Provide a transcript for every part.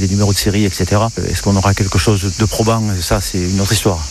les numéros de série, etc. Est-ce qu'on aura quelque chose de probant? Ça, c'est une autre histoire.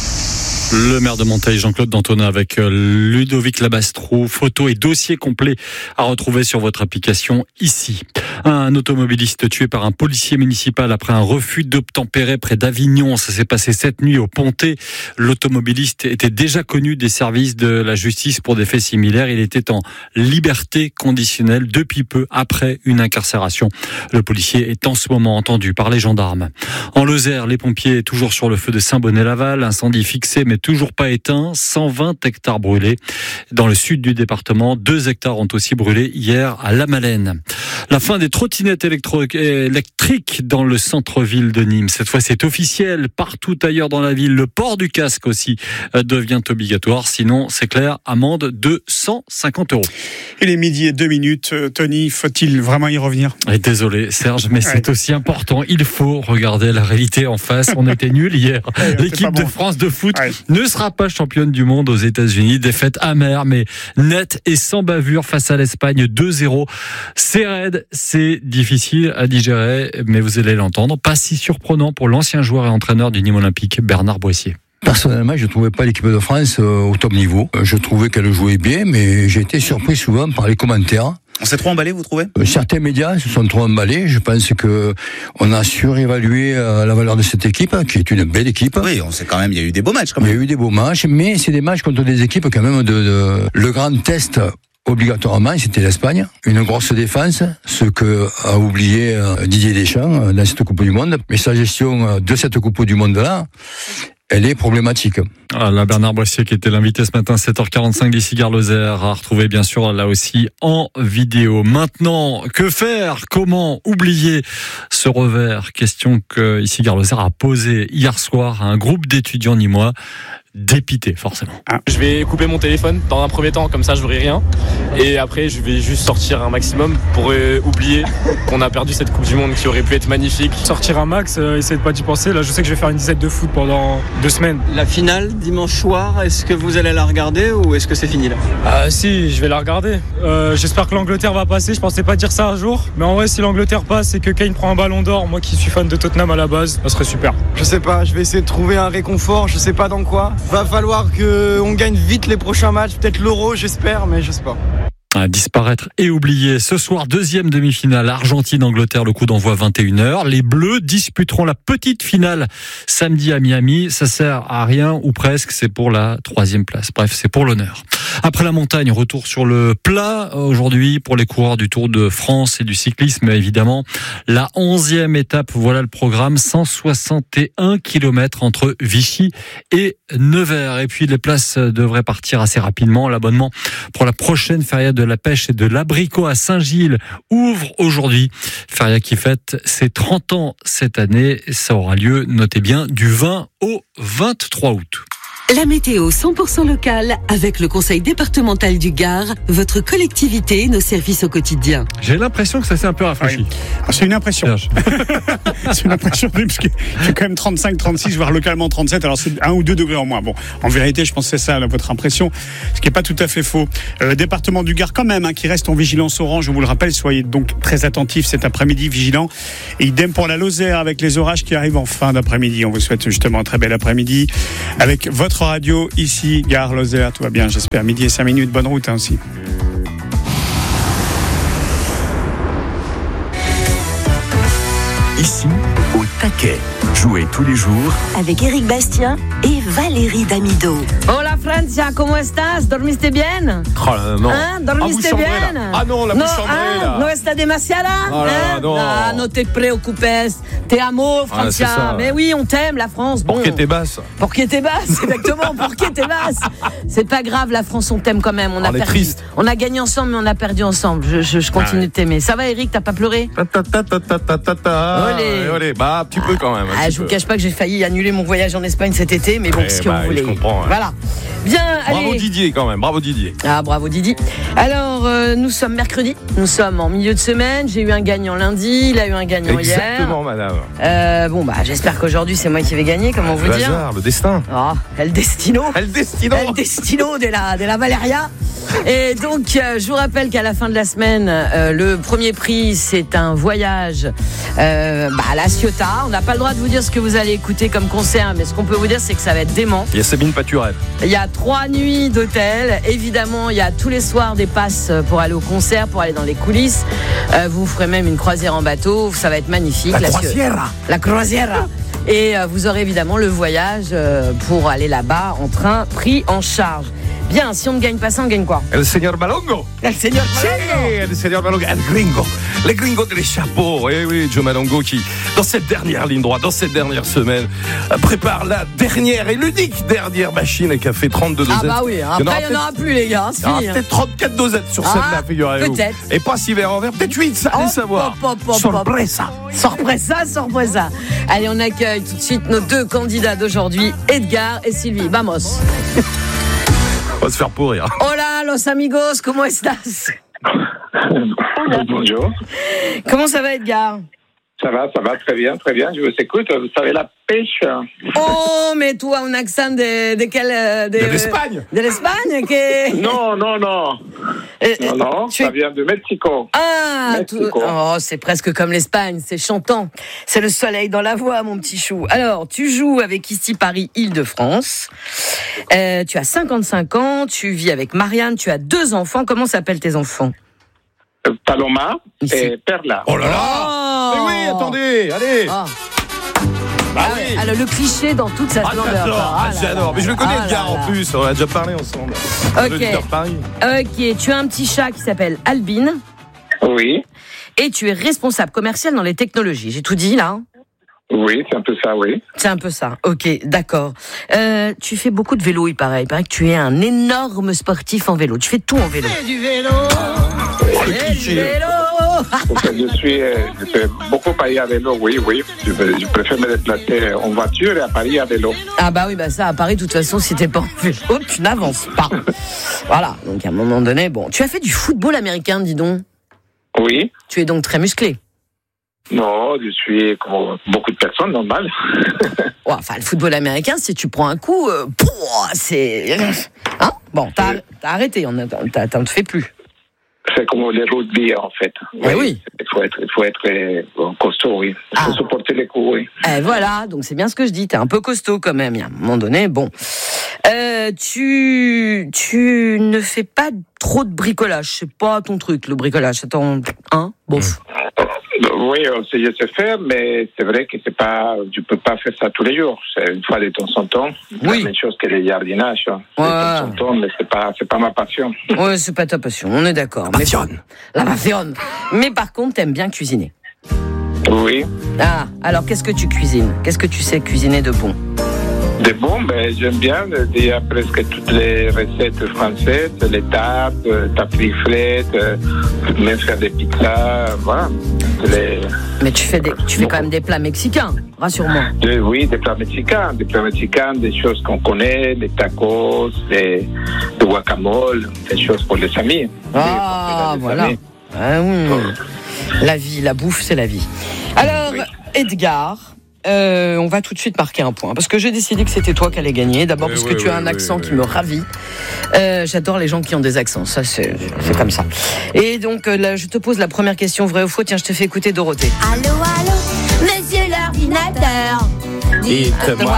Le maire de Monteil, Jean-Claude Dantonin, avec Ludovic Labastrou. Photos et dossiers complets à retrouver sur votre application ici. Un automobiliste tué par un policier municipal après un refus d'obtempérer près d'Avignon. Ça s'est passé cette nuit au Pontet. L'automobiliste était déjà connu des services de la justice pour des faits similaires. Il était en liberté conditionnelle depuis peu après une incarcération. Le policier est en ce moment entendu par les gendarmes. En Lozère, les pompiers toujours sur le feu de Saint-Bonnet-Laval. Incendie fixé mais toujours pas éteint. 120 hectares brûlés. Dans le sud du département, 2 hectares ont aussi brûlé hier à La Malène. La fin des trottinettes électriques dans le centre-ville de Nîmes. Cette fois, c'est officiel. Partout ailleurs dans la ville, le port du casque aussi devient obligatoire. Sinon, c'est clair, amende de 150 €. Il est 12:02. Tony, faut-il vraiment y revenir? Désolé, Serge, mais c'est aussi important. Il faut regarder la réalité en face. On était nuls hier. L'équipe de France de foot ne sera pas championne du monde aux États-Unis. Défaite amère, mais nette et sans bavure face à l'Espagne. 2-0. C'est raide, c'est difficile à digérer, mais vous allez l'entendre. Pas si surprenant pour l'ancien joueur et entraîneur du Nîmes Olympique, Bernard Boissier. Personnellement, je ne trouvais pas l'équipe de France au top niveau. Je trouvais qu'elle jouait bien, mais j'ai été surpris souvent par les commentaires. On s'est trop emballé, vous trouvez? Certains médias se sont trop emballés. Je pense que on a surévalué la valeur de cette équipe, qui est une belle équipe. Oui, on sait quand même, il y a eu des beaux matchs quand même. Il y a eu des beaux matchs, mais c'est des matchs contre des équipes quand même le grand test obligatoirement, c'était l'Espagne. Une grosse défense, ce que a oublié Didier Deschamps dans cette Coupe du Monde. Mais sa gestion de cette Coupe du Monde-là, elle est problématique. La Bernard Boissier qui était l'invité ce matin 7h45 d'ici Gare Lozère à retrouver bien sûr là aussi en vidéo. Maintenant, que faire? Comment oublier ce revers? Question que ici Gare Lozère a posée hier soir à un groupe d'étudiants nîmois. Dépité, forcément. Je vais couper mon téléphone dans un premier temps, comme ça je verrai rien. Et après, je vais juste sortir un maximum pour oublier qu'on a perdu cette Coupe du Monde qui aurait pu être magnifique. Sortir un max, essayer de pas d'y penser. Là, je sais que je vais faire une dizaine de foot pendant 2 semaines. La finale, dimanche soir, est-ce que vous allez la regarder ou est-ce que c'est fini là? Si, je vais la regarder. J'espère que l'Angleterre va passer. Je pensais pas dire ça un jour. Mais en vrai, si l'Angleterre passe et que Kane prend un ballon d'or, moi qui suis fan de Tottenham à la base, ça serait super. Je sais pas, je vais essayer de trouver un réconfort, je sais pas dans quoi. Va falloir qu'on gagne vite les prochains matchs, peut-être l'Euro, j'espère, mais je sais pas. À disparaître et oublier. Ce soir, 2e demi-finale, Argentine-Angleterre, le coup d'envoi 21h. Les Bleus disputeront la petite finale samedi à Miami. Ça sert à rien, ou presque, c'est pour la 3e place. Bref, c'est pour l'honneur. Après la montagne, retour sur le plat aujourd'hui pour les coureurs du Tour de France et du cyclisme, évidemment. La 11e étape, voilà le programme, 161 km entre Vichy et Nevers. Et puis les places devraient partir assez rapidement. L'abonnement pour la prochaine feria de la pêche et de l'abricot à Saint-Gilles ouvre aujourd'hui. Feria qui fête ses 30 ans cette année. Ça aura lieu, notez bien, du 20 au 23 août. La météo 100% locale avec le Conseil départemental du Gard, votre collectivité, nos services au quotidien. J'ai l'impression que ça s'est un peu rafraîchi. Oui. C'est une impression. C'est une impression, parce qu'il fait quand même 35, 36, voire localement 37. Alors c'est 1 ou 2 degrés en moins. Bon, en vérité, je pense que c'est ça votre impression, ce qui n'est pas tout à fait faux. Le département du Gard quand même, qui reste en vigilance orange, je vous le rappelle, soyez donc très attentifs cet après-midi, vigilants. Et idem pour la Lozère avec les orages qui arrivent en fin d'après-midi. On vous souhaite justement un très bel après-midi avec votre radio ici, Gare Lozère, tout va bien, j'espère. 12:05, bonne route aussi. Ici, au taquet. Jouez tous les jours avec Éric Bastien et Valérie Damido. Hola Francia, ¿cómo estás? ¿Dormiste bien? Oh, no. ¿Dormiste bien? Ah non, la bouche chambrée là. ¿No está demasiada? Oh là, non. Ah, no te preocupes. Te amo, Francia. Mais oui, on t'aime, la France. Bon. Pour qui t'es basse? Pour qui t'es basse, exactement. Pour qui t'es basse. C'est pas grave, la France, on t'aime quand même. On a perdu. Triste. On a gagné ensemble, mais on a perdu ensemble. Je continue de t'aimer. Ça va, Éric? T'as pas pleuré? Olé. Bah, un petit peu quand même. Je vous cache pas que j'ai failli annuler mon voyage en Espagne cet été, mais bon, ce que vous voulez. Je comprends. Ouais. Voilà. Bien, bravo allez. Didier quand même, bravo Didier. Ah, bravo Didier. Alors, nous sommes mercredi, nous sommes en milieu de semaine. J'ai eu un gagnant lundi, il a eu un gagnant hier. Exactement, madame. J'espère qu'aujourd'hui c'est moi qui vais gagner, comment vous dire. Le hasard, le destin. Oh, El Destino de la Valeria. Et donc, je vous rappelle qu'à la fin de la semaine, le premier prix, c'est un voyage La Ciotat. On n'a pas le droit de vous dire ce que vous allez écouter comme concert, mais ce qu'on peut vous dire, c'est que ça va être dément. Il y a Sabine Paturel. Il y a 3 nuits d'hôtel. Évidemment, il y a tous les soirs des passes pour aller au concert, pour aller dans les coulisses. Vous ferez même une croisière en bateau. Ça va être magnifique. La croisière. Et vous aurez évidemment le voyage pour aller là-bas en train pris en charge. Bien, si on ne gagne pas ça, on gagne quoi? El señor Malongo. El señor Malongo. El señor Malongo. El gringo. Les gringos des chapeaux. Eh oui, Joe Malongo qui, dans cette dernière ligne droite, dans cette dernière semaine, prépare la dernière et l'unique dernière machine et qui a fait 32 dosettes. Ah bah oui, après il n'y en aura plus les gars, c'est fini. Il y aura peut-être 34 dosettes sur celle-là, figurez-vous. Peut-être. Et pas 6 verres en verre, peut-être 8, ça allez savoir. Sorpresa. Sorpresa. Allez, on accueille tout de suite nos 2 candidats d'aujourd'hui, Edgar et Sylvie. Vamos. On va se faire pourrir. Hola, los amigos, ¿cómo estás? Bonjour. Comment ça va, Edgar? Ça va très bien. Je vous écoute. Vous savez, la pêche. Oh, mais toi, un accent de quel... De l'Espagne. De l'Espagne que... Non. Non, ça vient de Mexico. Ah, Mexico. C'est presque comme l'Espagne, c'est chantant. C'est le soleil dans la voix, mon petit chou. Alors, tu joues avec ici Paris Île-de-France. Tu as 55 ans, tu vis avec Marianne, tu as 2 enfants. Comment s'appellent tes enfants? Paloma et Perla. Oh là là. Mais oui, attendez, allez. Oui. Alors, le cliché dans toute sa splendeur. J'adore. Mais je le connais, Edgar, en plus. On a déjà parlé ensemble. Ok, tu as un petit chat qui s'appelle Albine. Oui. Et tu es responsable commercial dans les technologies. J'ai tout dit, là? Oui, c'est un peu ça, oui. C'est un peu ça, ok, d'accord. Tu fais beaucoup de vélo, il paraît. Il paraît que tu es un énorme sportif en vélo. Tu fais tout en vélo. Fais du vélo. Je fais beaucoup Paris à vélo, oui. Je préfère me déplacer en voiture et à Paris à vélo. Ah bah oui, ça, à Paris, de toute façon, si t'es pas en vélo, tu n'avances pas. Voilà, donc à un moment donné, tu as fait du football américain, dis donc. Oui. Tu es donc très musclé. Non, je suis comme beaucoup de personnes, normal. Le football américain, si tu prends un coup, c'est... Hein? Bon, t'as arrêté, t'en te fais plus. C'est comme les rugby, en fait. Oui. Il faut être costaud, oui. Il faut supporter les coups, oui. Voilà, donc c'est bien ce que je dis. T'es un peu costaud quand même. Il y a un moment donné, tu ne fais pas trop de bricolage. C'est pas ton truc, le bricolage. Bof. Oui, je sais faire, mais c'est vrai que je peux pas faire ça tous les jours. C'est une fois de temps en temps. Oui. La même chose que le jardinage. De temps en temps, mais c'est pas ma passion. Ouais, c'est pas ta passion, on est d'accord. La passion. Mais par contre, t'aimes bien cuisiner. Oui. Ah, alors qu'est-ce que tu cuisines? Qu'est-ce que tu sais cuisiner de bon? De bon, j'aime bien déjà presque toutes les recettes françaises, les tartes, tartiflettes, même faire des pizzas, voilà. Mais tu fais quand même des plats mexicains, rassure-moi. Oui, des plats mexicains, des choses qu'on connaît, des tacos, des guacamole, des choses pour les amis. Ah, voilà. Ah, oui. La vie, la bouffe, c'est la vie. Alors, Edgar... on va tout de suite marquer un point parce que j'ai décidé que c'était toi qui allais gagner. D'abord parce que tu as un accent qui me ravit. J'adore les gens qui ont des accents, ça c'est comme ça. Et donc là, je te pose la première question, vrai ou faux. Tiens, je te fais écouter Dorothée. Allô, monsieur l'ordinateur. Dites-moi.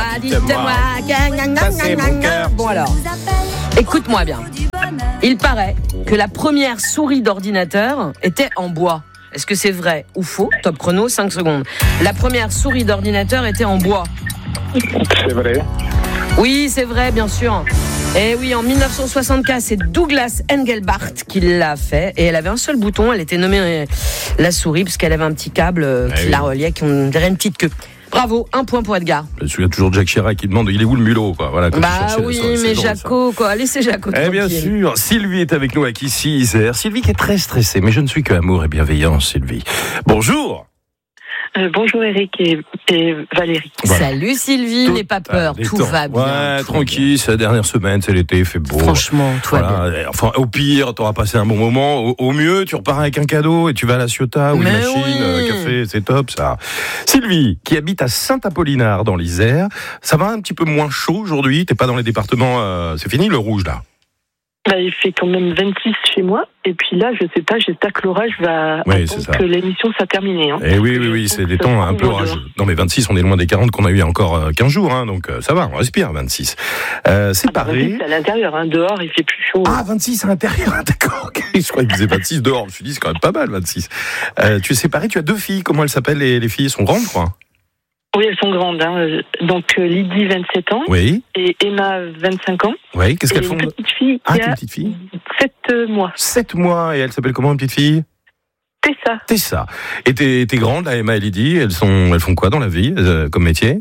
Ça, c'est mon cœur. Bon alors, écoute-moi bien. Il paraît que la première souris d'ordinateur était en bois. Est-ce que c'est vrai ou faux? Top chrono, 5 secondes. La première souris d'ordinateur était en bois. C'est vrai. Oui, c'est vrai, bien sûr. Et oui, en 1964, c'est Douglas Engelbart qui l'a fait. Et elle avait un seul bouton, elle était nommée la souris, parce qu'elle avait un petit câble qui la reliait, qui dirait une petite queue. Bravo, 1 point pour Edgar. Je me souviens toujours de Jacques Chirac qui demande il est où le mulot, quoi. Voilà, oui, mais Jaco, quoi. Laissez Jaco tranquille. Bien sûr, Sylvie est avec nous à ici, Isère. Sylvie qui est très stressée, mais je ne suis que amour et bienveillance, Sylvie. Bonjour. Bonjour Eric et Valérie. Voilà. Salut Sylvie, n'aie pas peur, tout va bien. Ouais, tranquille, c'est la dernière semaine, c'est l'été, il fait beau. Franchement, tout va bien. Enfin, au pire, t'auras passé un bon moment. Au mieux, tu repars avec un cadeau et tu vas à la Ciotat ou une machine, café, c'est top ça. Sylvie, qui habite à Saint-Apollinard dans l'Isère, ça va un petit peu moins chaud aujourd'hui, t'es pas dans les départements, c'est fini le rouge là? Il fait quand même 26 chez moi. Et puis là, je sais pas, j'espère que l'orage va attendre que l'émission soit terminée. Hein. Et oui, c'est des temps un peu orageux. Non, mais 26, on est loin des 40 qu'on a eu il y a encore 15 jours. Hein, donc ça va, on respire, 26. C'est pareil. 26 à l'intérieur, hein, dehors, il fait plus chaud. Ah, 26 à l'intérieur, d'accord. Okay. Je croyais qu'il disait 26 dehors. Je me suis dit, c'est quand même pas mal, 26. Tu es séparé, tu as 2 filles. Comment elles s'appellent les filles? Elles sont grandes, quoi? Oui, elles sont grandes. Hein. Donc, Lydie, 27 ans. Oui. Et Emma, 25 ans. Oui, qu'est-ce qu'elles font? Une petite fille qui a 7 mois. 7 mois, et elle s'appelle comment, une petite fille? Tessa. Et t'es grande, là, Emma et Lydie, elles font quoi dans la vie, comme métier?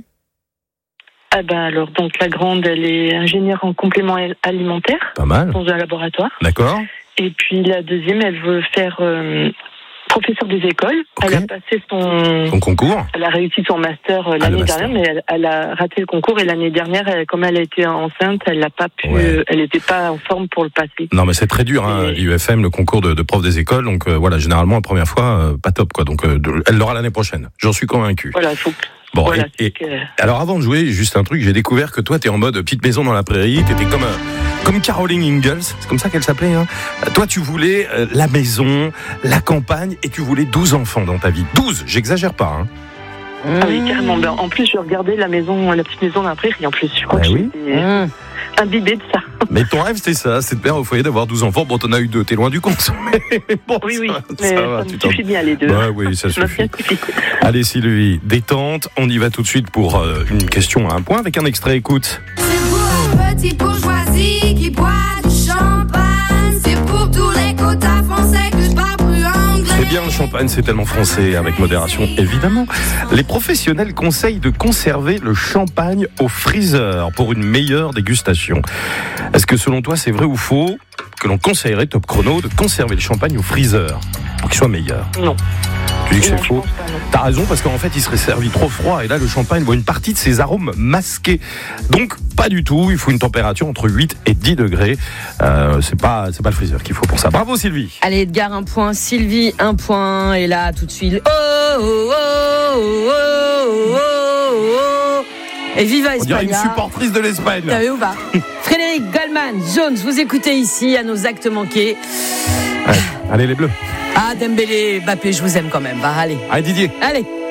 Alors, donc, la grande, elle est ingénieure en complément alimentaire. Pas mal. Dans un laboratoire. D'accord. Et puis, la deuxième, elle veut faire professeur des écoles. Okay. Elle a passé son concours. Elle a réussi son master l'année dernière, mais elle a raté le concours. Et l'année dernière, comme elle a été enceinte, elle n'a pas pu. Ouais. Elle n'était pas en forme pour le passer. Non, mais c'est très dur, hein, l'IUFM, le concours de prof des écoles. Donc voilà, généralement la première fois, pas top, quoi. Donc elle l'aura l'année prochaine. J'en suis convaincu. Voilà, il faut. Bon, voilà, alors avant de jouer, juste un truc, j'ai découvert que toi, t'es en mode petite maison dans la prairie, t'étais comme Caroline Ingalls, c'est comme ça qu'elle s'appelait. Hein. Toi, tu voulais la maison, la campagne, et tu voulais 12 enfants dans ta vie. 12, j'exagère pas. Hein. Ah oui, carrément. En plus, je regardais la petite maison dans la prairie, en plus. Je crois que j'étais imbibée de ça. Mais ton rêve, c'était ça, c'est de père au foyer, d'avoir 12 enfants. Bon, t'en as eu 2, t'es loin du compte. Mais bon, oui, mais ça me suffit bien, les 2. Bah, oui, ça suffit. Allez, Sylvie, détente. On y va tout de suite pour une question à un point avec un extrait, écoute. C'est pour un petit bourgeoisie qui boit du champagne. C'est pour tous les quotas français que je parle plus anglais. C'est bien, le champagne, c'est tellement français, avec modération, évidemment. Les professionnels conseillent de conserver le champagne au freezer pour une meilleure dégustation. Est-ce que selon toi, c'est vrai ou faux que l'on conseillerait, Top Chrono, de conserver le champagne au freezer pour qu'il soit meilleur? Non. Tu dis que c'est faux? T'as raison, parce qu'en fait, il serait servi trop froid, et là, le champagne voit une partie de ses arômes masqués. Donc, pas du tout. Il faut une température entre 8 et 10 degrés. C'est pas le freezer qu'il faut pour ça. Bravo, Sylvie. Allez, Edgar, 1 point. Sylvie, 1 point. Et là, tout de suite. Oh, oh, oh, oh, oh, oh. Et viva Espagne. On dirait une supportrice de l'Espagne. T'as vu ou pas? Frédéric Goldman, Jones, vous écoutez ici à nos actes manqués. Ouais. Allez, les Bleus. Ah, Dembélé, Mbappé, je vous aime quand même. Allez. Allez, Didier. Allez.